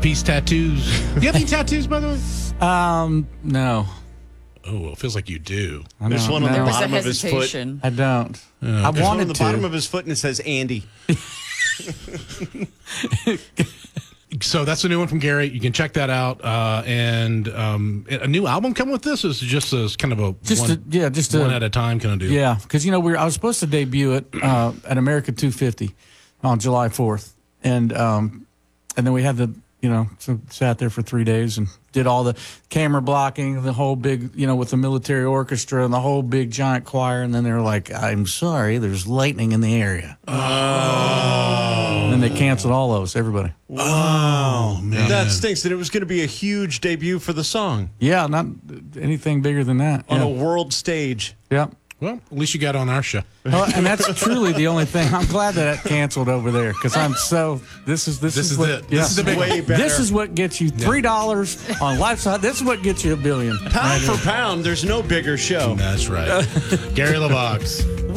Peace tattoos. Do you have any tattoos, by the way? No. Oh, well, it feels like you do. There's one on the There was a bottom of his foot. hesitation. I don't. I There's one on wanted the to. bottom of his foot, and it says Andy. So that's a new one from Gary. You can check that out. And a new album coming with this is just a kind of a one at a time kind of deal. Yeah, because I was supposed to debut it at America 250 on July 4th, and then we had sat there for 3 days and did all the camera blocking, the whole big, with the military orchestra and the whole big giant choir, and then they were like, "I'm sorry, there's lightning in the area." Oh. And then they canceled all those, everybody. Wow, man. That stinks. That it was going to be a huge debut for the song Yeah, not anything bigger than that. on yeah. a world stage. Yeah. Well, at least you got on our show. Well, and that's truly the only thing. I'm glad that canceled over there because I'm so. This is it. Yeah. This is the big Way better. This is what gets you $3 on Lifestyle. This is what gets you $1 billion. Pound for pound, there's no bigger show. That's right. Gary LeVox.